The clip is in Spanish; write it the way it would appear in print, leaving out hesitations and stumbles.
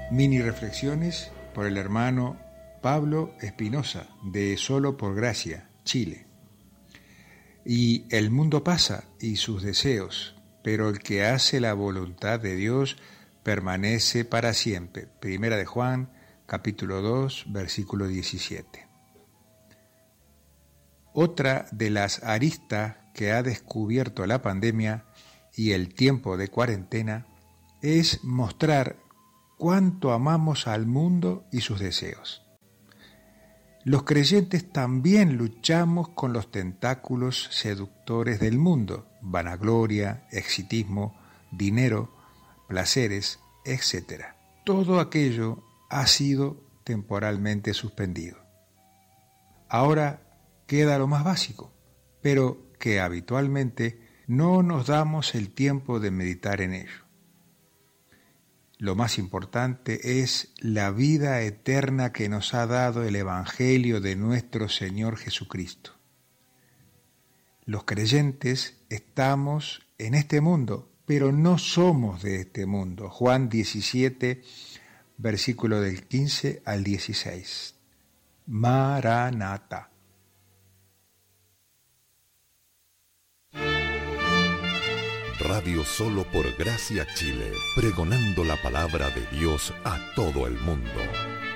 Mini reflexiones por el hermano Pablo Espinosa, de Solo por Gracia, Chile. Y el mundo pasa y sus deseos, pero el que hace la voluntad de Dios permanece para siempre. Primera de Juan, capítulo 2, versículo 17. Otra de las aristas que ha descubierto la pandemia y el tiempo de cuarentena es mostrar cuánto amamos al mundo y sus deseos. Los creyentes también luchamos con los tentáculos seductores del mundo, vanagloria, exitismo, dinero, placeres, etc. Todo aquello ha sido temporalmente suspendido. Ahora queda lo más básico, pero que habitualmente no nos damos el tiempo de meditar en ello. Lo más importante es la vida eterna que nos ha dado el Evangelio de nuestro Señor Jesucristo. Los creyentes estamos en este mundo, pero no somos de este mundo. Juan 17, versículo del 15 al 16. Maranata. Radio Solo por Gracia Chile, pregonando la palabra de Dios a todo el mundo.